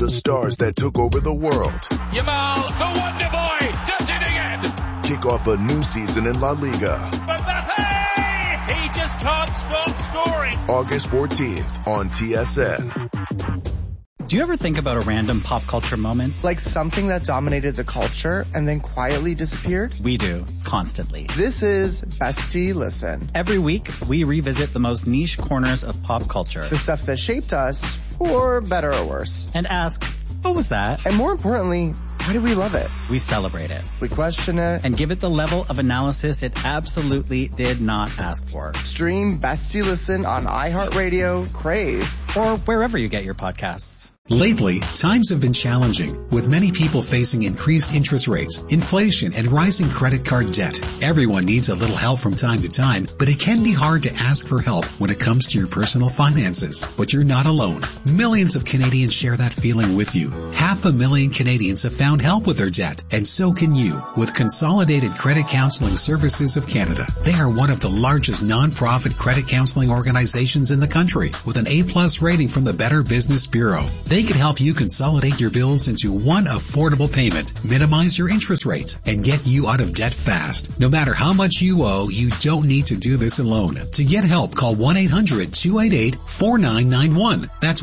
the stars that took over the world. Yamal, the Wonder Boy, does it again. Kick off a new season in La Liga. Mbappe! He just can't stop scoring. August 14th on TSN. Do you ever think about a random pop culture moment? Like something that dominated the culture and then quietly disappeared? We do, constantly. This is Bestie Listen. Every week, we revisit the most niche corners of pop culture. The stuff that shaped us, for better or worse. And ask, what was that? And more importantly, why do we love it? We celebrate it. We question it. And give it the level of analysis it absolutely did not ask for. Stream Bestie Listen on iHeartRadio, Crave, or wherever you get your podcasts. Lately, times have been challenging, with many people facing increased interest rates, inflation, and rising credit card debt. Everyone needs a little help from time to time, but it can be hard to ask for help when it comes to your personal finances. But you're not alone. Millions of Canadians share that feeling with you. 500,000 Canadians have found help with their debt, and so can you, with Consolidated Credit Counseling Services of Canada. They are one of the largest non-profit credit counseling organizations in the country, with an A+ rating from the Better Business Bureau. They can help you consolidate your bills into one affordable payment, minimize your interest rates, and get you out of debt fast. No matter how much you owe, you don't need to do this alone. To get help, call 1-800-288-4991. That's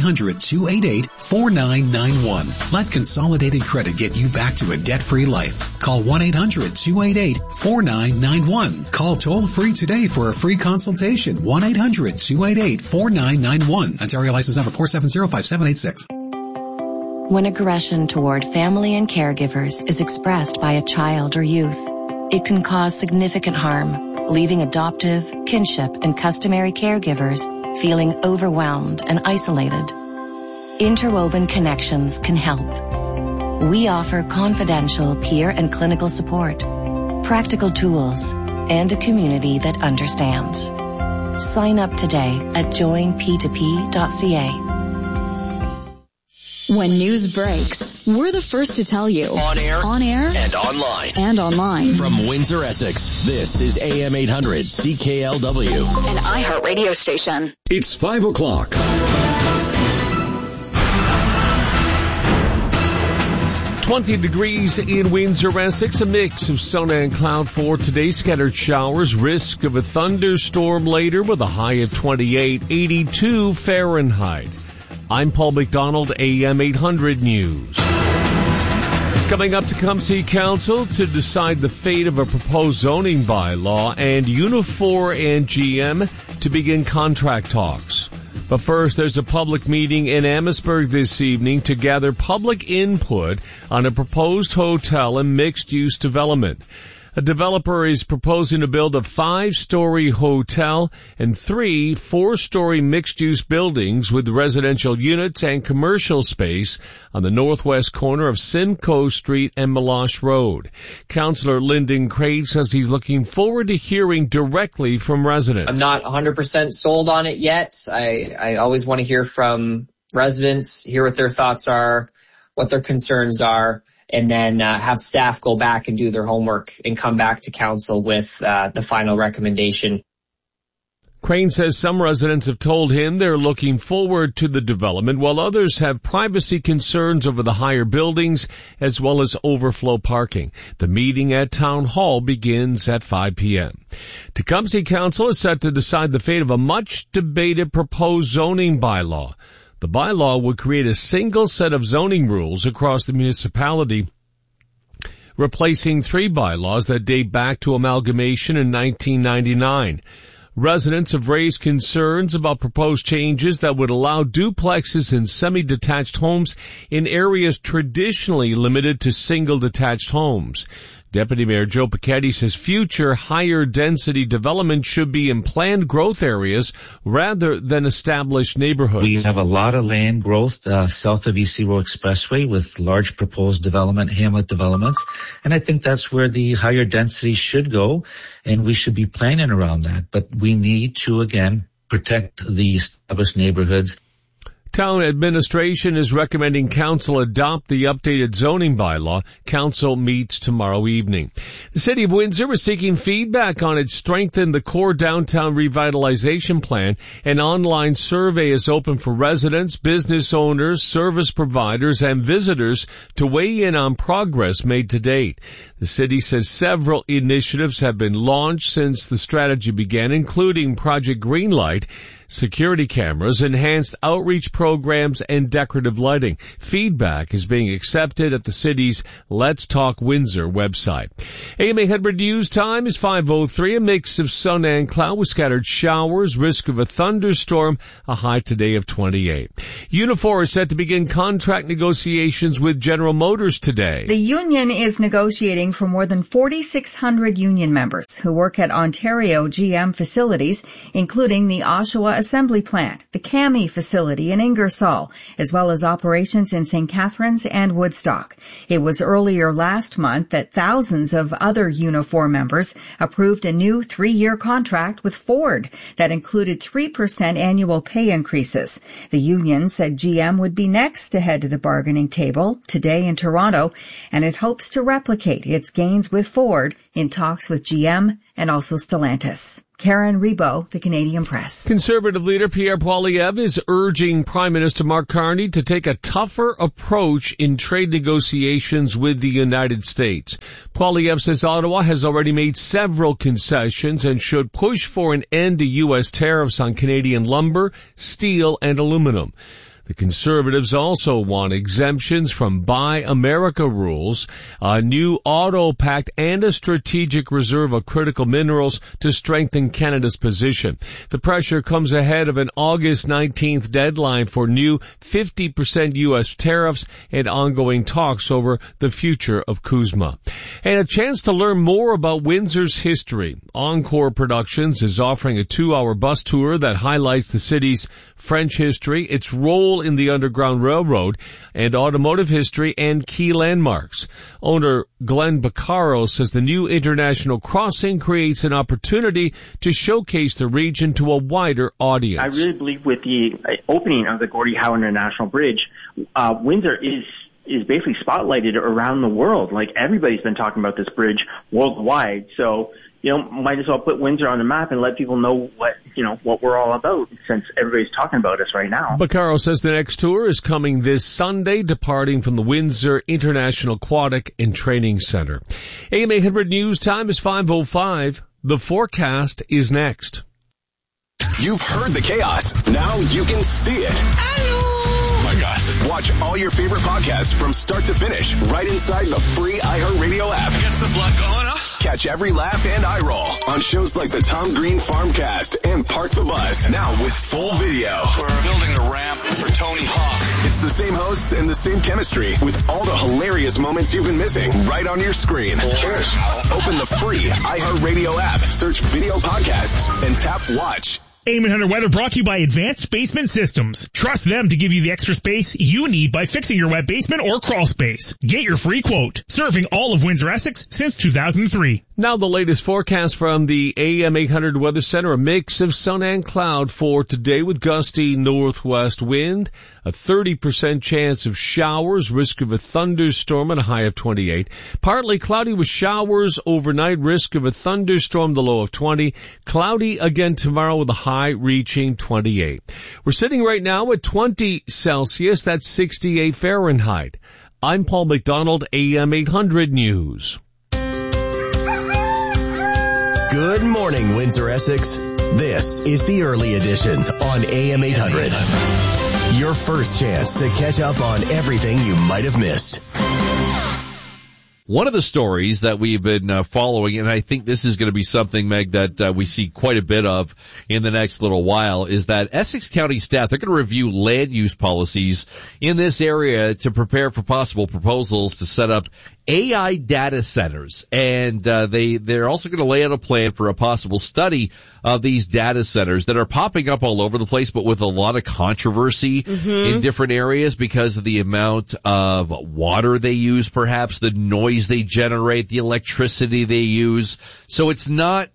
1-800-288-4991. Let Consolidated Credit get you back to a debt-free life. Call 1-800-288-4991. Call toll-free today for a free consultation. 1-800-288-4991. Ontario license number 4705786. When aggression toward family and caregivers is expressed by a child or youth, it can cause significant harm, leaving adoptive, kinship, and customary caregivers feeling overwhelmed and isolated. Interwoven Connections can help. We offer confidential peer and clinical support, practical tools, and a community that understands. Sign up today at joinp2p.ca. When news breaks, we're the first to tell you. On air, and online. From Windsor, Essex, this is AM 800 CKLW. An iHeartRadio station. It's 5 o'clock. 20 degrees in Windsor, Essex, a mix of sun and cloud for today. Scattered showers, risk of a thunderstorm later with a high of 28, 82 Fahrenheit. I'm Paul McDonald, AM 800 News. Coming up, Tecumseh Council to decide the fate of a proposed zoning bylaw, and Unifor and GM to begin contract talks. But first, there's a public meeting in Amherstburg this evening to gather public input on a proposed hotel and mixed-use development. A developer is proposing to build a 5-story hotel and 3 4-story mixed-use buildings with residential units and commercial space on the northwest corner of Simcoe Street and Meloche Road. Councillor Lyndon Craig says he's looking forward to hearing directly from residents. I'm not 100% sold on it yet. I always want to hear from residents, hear what their thoughts are, what their concerns are, and then have staff go back and do their homework and come back to council with the final recommendation. Crane says some residents have told him they're looking forward to the development, while others have privacy concerns over the higher buildings as well as overflow parking. The meeting at Town Hall begins at 5 p.m. Tecumseh Council is set to decide the fate of a much-debated proposed zoning bylaw. The bylaw would create a single set of zoning rules across the municipality, replacing 3 bylaws that date back to amalgamation in 1999. Residents have raised concerns about proposed changes that would allow duplexes and semi-detached homes in areas traditionally limited to single-detached homes. Deputy Mayor Joe Piketty says future higher density development should be in planned growth areas rather than established neighborhoods. We have a lot of land growth south of EC Road Expressway with large proposed development, hamlet developments, and I think that's where the higher density should go, and we should be planning around that. But we need to, again, protect the established neighborhoods. Town administration is recommending council adopt the updated zoning bylaw. Council meets tomorrow evening. The City of Windsor is seeking feedback on its Strengthen the Core Downtown Revitalization Plan. An online survey is open for residents, business owners, service providers, and visitors to weigh in on progress made to date. The city says several initiatives have been launched since the strategy began, including Project Greenlight, security cameras, enhanced outreach programs, and decorative lighting. Feedback is being accepted at the city's Let's Talk Windsor website. AM 800 news time is 5:03. A mix of sun and cloud with scattered showers, risk of a thunderstorm, a high today of 28. Unifor is set to begin contract negotiations with General Motors today. The union is negotiating for more than 4,600 union members who work at Ontario GM facilities, including the Oshawa Assembly Plant, the CAMI facility in Ingersoll, as well as operations in St. Catharines and Woodstock. It was earlier last month that thousands of other Unifor members approved a new 3-year contract with Ford that included 3% annual pay increases. The union said GM would be next to head to the bargaining table today in Toronto, and it hopes to replicate its gains with Ford in talks with GM and also Stellantis. Karen Rebo, The Canadian Press. Conservative leader Pierre Poilievre is urging Prime Minister Mark Carney to take a tougher approach in trade negotiations with the United States. Poilievre says Ottawa has already made several concessions and should push for an end to U.S. tariffs on Canadian lumber, steel, and aluminum. The Conservatives also want exemptions from Buy America rules, a new auto pact, and a strategic reserve of critical minerals to strengthen Canada's position. The pressure comes ahead of an August 19th deadline for new 50% U.S. tariffs and ongoing talks over the future of CUSMA. And a chance to learn more about Windsor's history. Encore Productions is offering a 2-hour bus tour that highlights the city's French history, its role in the Underground Railroad, and automotive history and key landmarks. Owner Glenn Baccaro says the new international crossing creates an opportunity to showcase the region to a wider audience. I really believe with the opening of the Gordie Howe International Bridge, Windsor is basically spotlighted around the world. Like, everybody's been talking about this bridge worldwide. So, might as well put Windsor on the map and let people know what we're all about, since everybody's talking about us right now. Baccaro says the next tour is coming this Sunday, departing from the Windsor International Aquatic and Training Center. AM 800 news time is 5:05. The forecast is next. You've heard the chaos. Now you can see it. Oh my God. Watch all your favorite podcasts from start to finish right inside the free iHeartRadio app. Gets the blood going, huh? Catch every laugh and eye roll on shows like the Tom Green Farmcast and Park the Bus. Now with full video. We're building the ramp for Tony Hawk. It's the same hosts and the same chemistry with all the hilarious moments you've been missing right on your screen. Open the free iHeartRadio app, search video podcasts, and tap watch. AM 800 Weather brought to you by Advanced Basement Systems. Trust them to give you the extra space you need by fixing your wet basement or crawl space. Get your free quote. Serving all of Windsor, Essex since 2003. Now the latest forecast from the AM 800 Weather Center. A mix of sun and cloud for today with gusty northwest wind. A 30% chance of showers, risk of a thunderstorm at a high of 28. Partly cloudy with showers overnight, risk of a thunderstorm, the low of 20. Cloudy again tomorrow with a high reaching 28. We're sitting right now at 20 Celsius, that's 68 Fahrenheit. I'm Paul McDonald, AM 800 News. Good morning, Windsor, Essex. This is the early edition on AM 800. Your first chance to catch up on everything you might have missed. One of the stories that we've been following, and I think this is going to be something, Meg, that we see quite a bit of in the next little while, is that Essex County staff, they're going to review land use policies in this area to prepare for possible proposals to set up AI data centers. And they're also going to lay out a plan for a possible study of these data centers that are popping up all over the place, but with a lot of controversy in different areas because of the amount of water they use, perhaps the noise they generate, the electricity they use. So it's not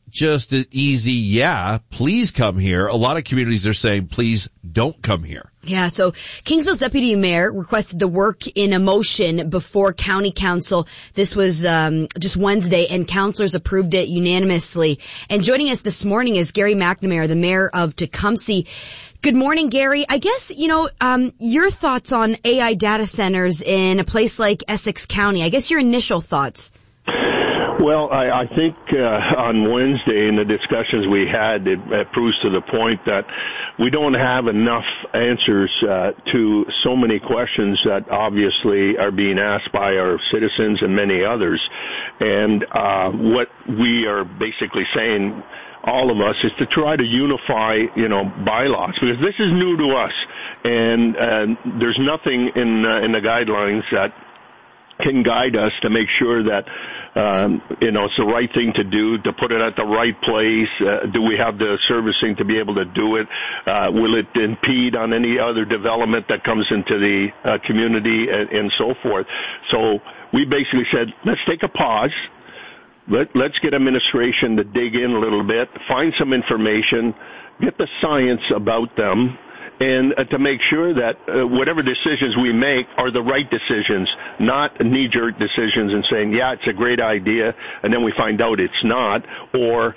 just an easy, yeah, please come here. A lot of communities are saying, please don't come here. Yeah, so Kingsville's deputy mayor requested to work in a motion before county council. This was just Wednesday, and councilors approved it unanimously. And joining us this morning is Gary McNamara, the mayor of Tecumseh. Good morning, Gary. I guess, your thoughts on AI data centers in a place like Essex County. I guess your initial thoughts. Well, I think on Wednesday in the discussions we had, it proves to the point that we don't have enough answers to so many questions that obviously are being asked by our citizens and many others. And what we are basically saying, all of us, is to try to unify, bylaws, because this is new to us, and there's nothing in the guidelines that can guide us to make sure that it's the right thing to do, to put it at the right place. Do we have the servicing to be able to do it? Will it impede on any other development that comes into the community and so forth? So we basically said, let's take a pause. Let's get administration to dig in a little bit, find some information, get the science about them, and to make sure that whatever decisions we make are the right decisions, not knee-jerk decisions and saying, yeah, it's a great idea, and then we find out it's not, or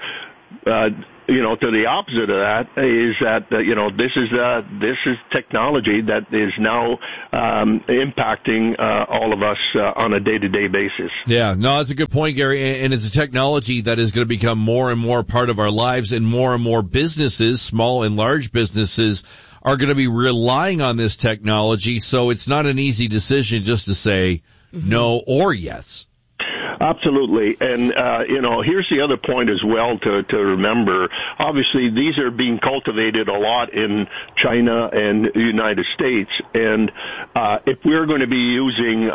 to the opposite of that is that this is technology that is now impacting all of us on a day-to-day basis. Yeah, no, that's a good point, Gary, and it's a technology that is going to become more and more part of our lives, and more businesses, small and large businesses, are going to be relying on this technology. So it's not an easy decision just to say no or yes. Absolutely. And, here's the other point as well to remember. Obviously, these are being cultivated a lot in China and the United States. And, if we're going to be using,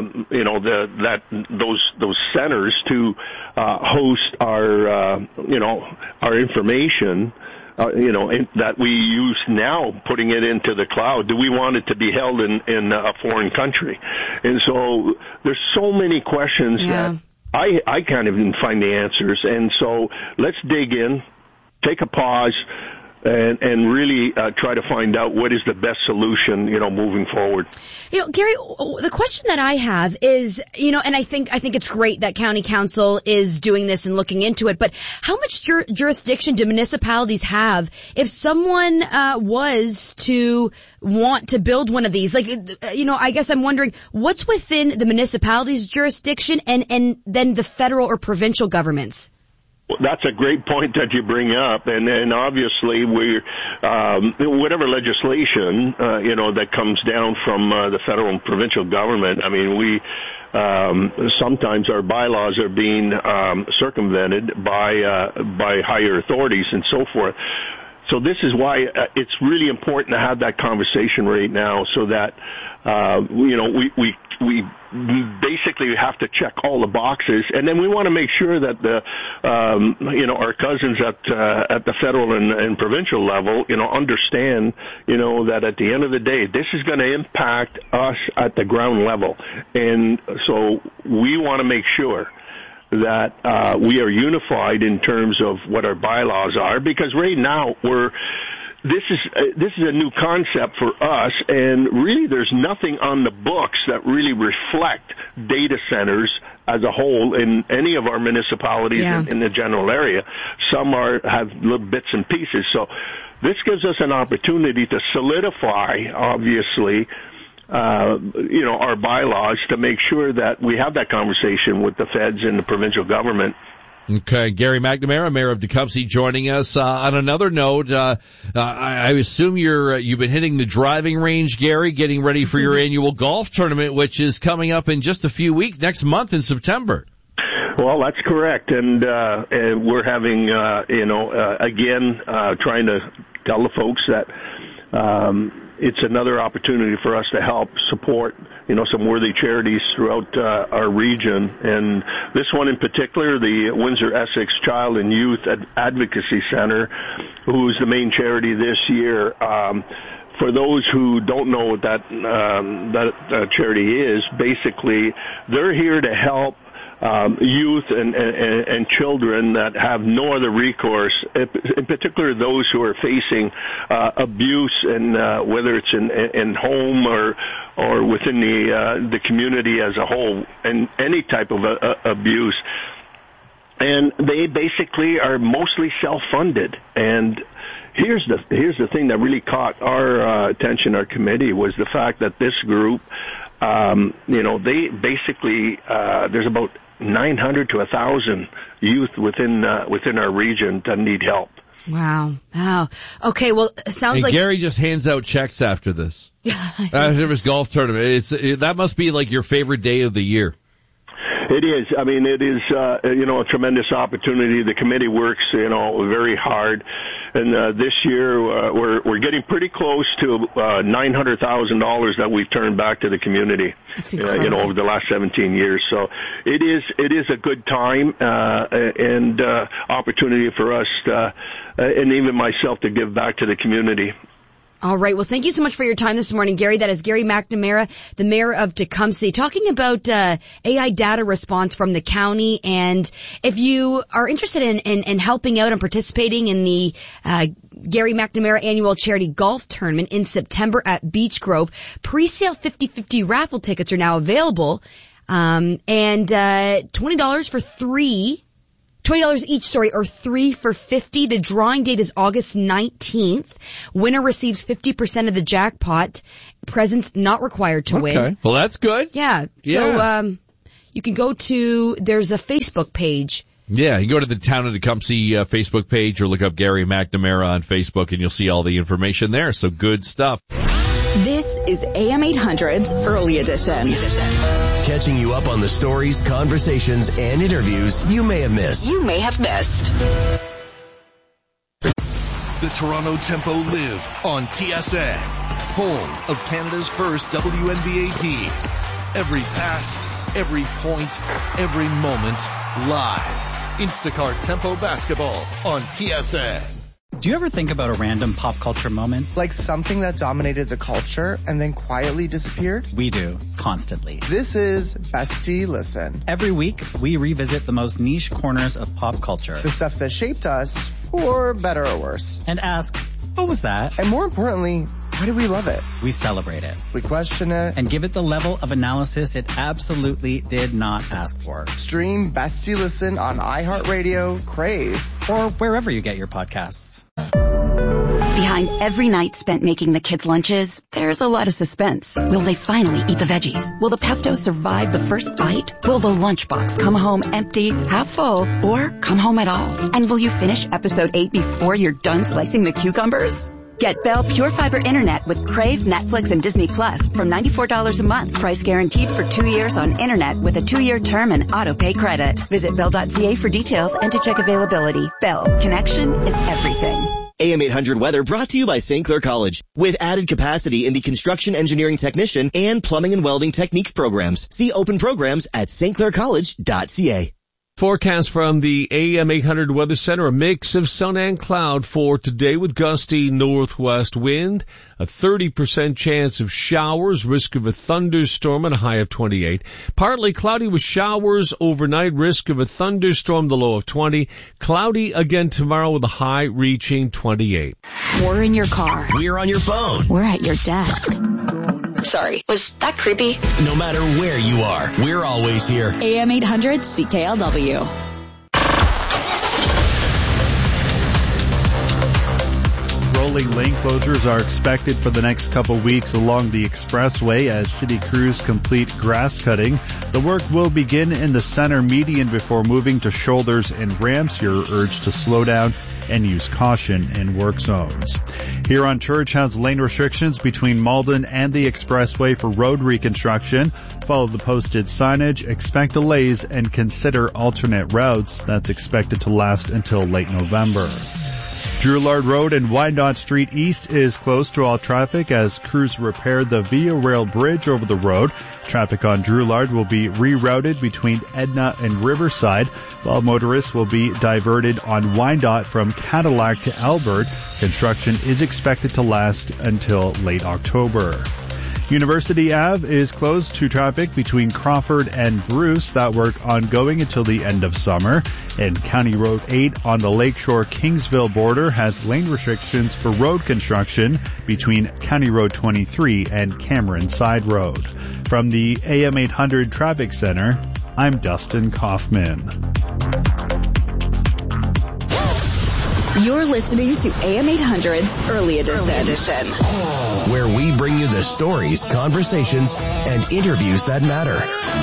those centers to, host our information, that we use now, putting it into the cloud, do we want it to be held in a foreign country? And so there's so many questions that I can't even find the answers. And so let's dig in, take a pause, and really try to find out what is the best solution, moving forward. Gary, the question that I have is, and I think it's great that county council is doing this and looking into it, but how much jurisdiction do municipalities have if someone was to want to build one of these? I guess I'm wondering what's within the municipality's jurisdiction and then the federal or provincial governments? Well, that's a great point that you bring up, and obviously whatever legislation that comes down from the federal and provincial government. I mean, we sometimes our bylaws are being circumvented by higher authorities and so forth. So this is why it's really important to have that conversation right now, so that we basically have to check all the boxes, and then we want to make sure that our cousins at the federal and provincial level understand that at the end of the day this is going to impact us at the ground level, and so we want to make sure that we are unified in terms of what our bylaws are, because right now this is a new concept for us, and really there's nothing on the books that really reflect data centers as a whole in any of our municipalities in the general area. Some have little bits and pieces. So this gives us an opportunity to solidify, obviously, our bylaws, to make sure that we have that conversation with the feds and the provincial government. Okay, Gary McNamara, mayor of Tecumseh, joining us. On another note, I assume you've been hitting the driving range, Gary, getting ready for your annual golf tournament, which is coming up in just a few weeks, next month in September. Well, that's correct, and we're having, again, trying to tell the folks that it's another opportunity for us to help support, some worthy charities throughout our region. And this one in particular, the Windsor Essex Child and Youth Advocacy Center, who is the main charity this year. For those who don't know what that charity is, basically they're here to help youth and children that have no other recourse, in particular those who are facing abuse, and whether it's in home or within the community as a whole, and any type of abuse. And they basically are mostly self-funded. And here's the thing that really caught our attention, our committee, was the fact that this group, they basically there's about 900 to 1,000 youth within our region that need help. Wow. Okay, well, it sounds like Gary just hands out checks after this. After his golf tournament. That must be like your favorite day of the year. It is. I mean, it is, a tremendous opportunity. The committee works, very hard. And this year, we're getting pretty close to $900,000 that we've turned back to the community, over the last 17 years. So it is a good time and opportunity for us and even myself to give back to the community. All right. Well, thank you so much for your time this morning, Gary. That is Gary McNamara, the mayor of Tecumseh, talking about AI data response from the county. And if you are interested in helping out and participating in the Gary McNamara annual charity golf tournament in September at Beach Grove, pre-sale 50/50 raffle tickets are now available, and $20 for three. $20 each, or 3 for $50. The drawing date is August 19th. Winner receives 50% of the jackpot. Presents not required to win. Okay. Well, that's good. Yeah. So, you can go there's a Facebook page. Yeah, you go to the Town of Tecumseh Facebook page or look up Gary McNamara on Facebook and you'll see all the information there. So good stuff. This is AM 800's Early Edition. Catching you up on the stories, conversations, and interviews you may have missed. The Toronto Tempo live on TSN, home of Canada's first WNBA team. Every pass, every point, every moment, live. Instacart Tempo Basketball on TSN. Do you ever think about a random pop culture moment? Like something that dominated the culture and then quietly disappeared? We do, constantly. This is Bestie Listen. Every week, we revisit the most niche corners of pop culture. The stuff that shaped us, for better or worse. And ask, what was that? And more importantly, why do we love it? We celebrate it. We question it. And give it the level of analysis it absolutely did not ask for. Stream Bestie Listen on iHeartRadio, Crave, or wherever you get your podcasts. Behind every night spent making the kids' lunches, there's a lot of suspense. Will they finally eat the veggies? Will the pesto survive the first bite? Will the lunchbox come home empty, half full, or come home at all? And will you finish episode 8 before you're done slicing the cucumbers? Get Bell Pure Fiber Internet with Crave, Netflix, and Disney Plus from $94 a month. Price guaranteed for 2 years on internet with a 2-year term and auto-pay credit. Visit Bell.ca for details and to check availability. Bell. Connection is everything. AM 800 weather brought to you by St. Clair College. With added capacity in the construction engineering technician and plumbing and welding techniques programs. See open programs at stclaircollege.ca. Forecast from the AM 800 Weather Center, a mix of sun and cloud for today with gusty northwest wind, a 30% chance of showers, risk of a thunderstorm and a high of 28. Partly cloudy with showers overnight, risk of a thunderstorm, the low of 20. Cloudy again tomorrow with a high reaching 28. We're in your car. We're on your phone. We're at your desk. Sorry, was that creepy? No matter where you are, we're always here. AM 800 CKLW. Rolling lane closures are expected for the next couple weeks along the expressway as city crews complete grass cutting. The work will begin in the center median before moving to shoulders and ramps. You're urged to slow down and use caution in work zones. Huron Church has lane restrictions between Malden and the expressway for road reconstruction. Follow the posted signage, expect delays, and consider alternate routes. That's expected to last until late November. Drouillard Road and Wyandotte Street East is closed to all traffic as crews repair the Via Rail Bridge over the road. Traffic on Drouillard will be rerouted between Edna and Riverside, while motorists will be diverted on Wyandotte from Cadillac to Albert. Construction is expected to last until late October. University Ave is closed to traffic between Crawford and Bruce. That work ongoing until the end of summer. And County Road 8 on the Lakeshore Kingsville border has lane restrictions for road construction between County Road 23 and Cameron Side Road. From the AM 800 Traffic Center, I'm Dustin Kaufman. You're listening to AM 800's Early Edition, where we bring you the stories, conversations, and interviews that matter.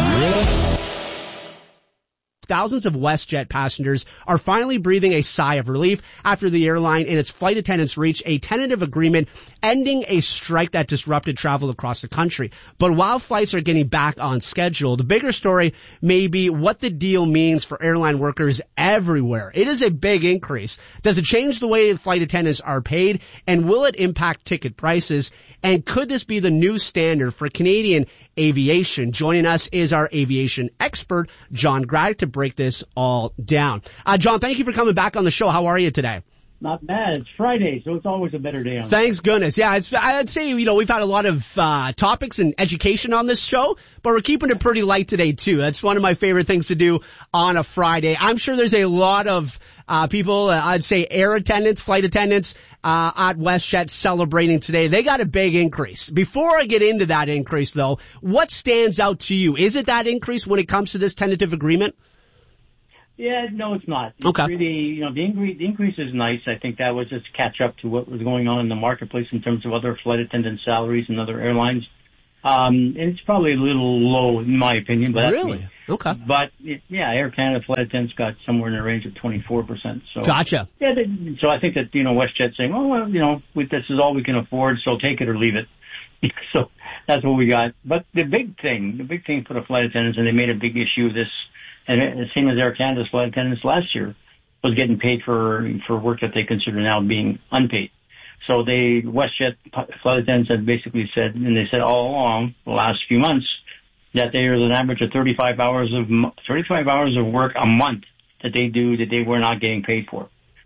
Thousands of WestJet passengers are finally breathing a sigh of relief after the airline and its flight attendants reached a tentative agreement ending a strike that disrupted travel across the country. But while flights are getting back on schedule, the bigger story may be what the deal means for airline workers everywhere. It is a big increase. Does it change the way flight attendants are paid? And will it impact ticket prices? And could this be the new standard for Canadian aviation? Joining us is our aviation expert, John Graddick, to break this all down. John, thank you for coming back on the show. How are you today? Not bad. It's Friday, so it's always a better day. Thanks goodness. Yeah, I'd say, we've had a lot of topics and education on this show, but we're keeping it pretty light today, too. That's one of my favorite things to do on a Friday. I'm sure there's a lot of people, I'd say air attendants, flight attendants at WestJet celebrating today. They got a big increase. Before I get into that increase, though, what stands out to you? Is it that increase when it comes to this tentative agreement? Yeah, no, it's not. Okay. It's really, the increase is nice. I think that was just catch up to what was going on in the marketplace in terms of other flight attendant salaries and other airlines. And it's probably a little low in my opinion, but really? That's me. Okay. But Air Canada flight attendants got somewhere in the range of 24%. So gotcha. Yeah, so I think that WestJet saying, this is all we can afford, so take it or leave it. So that's what we got. But the big thing for the flight attendants, and they made a big issue of this, and the same as Air Canada's flight attendants last year, was getting paid for work that they consider now being unpaid. So WestJet flight attendants had basically said, and they said all along the last few months, that there's an average of 35 hours of work a month that they do that they were not getting paid for.